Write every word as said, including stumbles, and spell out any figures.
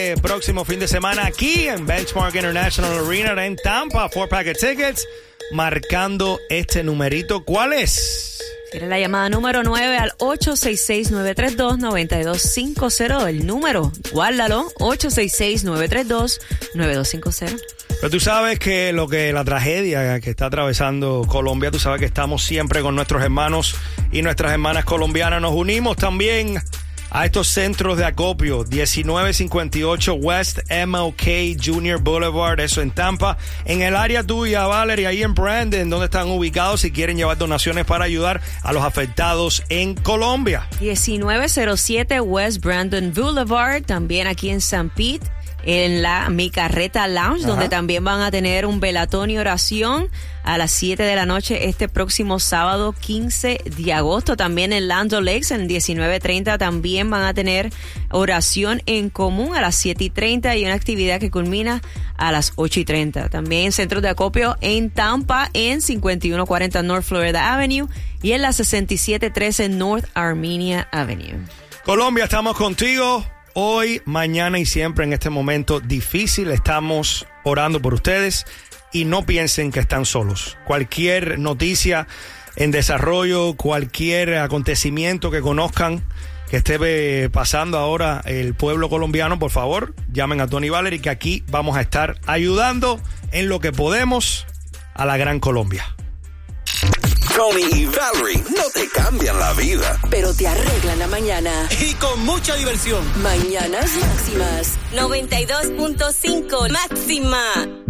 El próximo fin de semana aquí en Benchmark International Arena en Tampa, four pack of tickets, marcando este numerito. ¿Cuál es? Tiene la llamada número nueve al ocho seis seis, nueve tres dos, nueve dos cinco cero. El número, guárdalo, ocho seis seis, nueve tres dos, nueve dos cinco cero. Pero tú sabes que lo que la tragedia que está atravesando Colombia, tú sabes que estamos siempre con nuestros hermanos y nuestras hermanas colombianas. Nos unimos también a estos centros de acopio, diecinueve cincuenta y ocho West M L K Junior Boulevard, eso en Tampa, en el área tuya, Valerie, ahí en Brandon, donde están ubicados si quieren llevar donaciones para ayudar a los afectados en Colombia. diecinueve cero siete West Brandon Boulevard, también aquí en San Pete, en la Mi Carreta Lounge, Ajá. donde también van a tener un velatón y oración a las siete de la noche este próximo sábado quince de agosto. También en Lando Lakes en diecinueve treinta también van a tener oración en común a las siete y treinta y una actividad que culmina a las ocho y treinta. También en centros de acopio en Tampa en cincuenta y uno cuarenta North Florida Avenue y en la sesenta y siete trece North Armenia Avenue. Colombia, estamos contigo. Hoy, mañana y siempre en este momento difícil estamos orando por ustedes y no piensen que están solos. Cualquier noticia en desarrollo, cualquier acontecimiento que conozcan que esté pasando ahora el pueblo colombiano, por favor, llamen a Tony Valerie que aquí vamos a estar ayudando en lo que podemos a la gran Colombia. Tony y Valerie no te cambian la vida, pero te arreglan la mañana. Y con mucha diversión. Mañanas Máximas. noventa y dos punto cinco Máxima.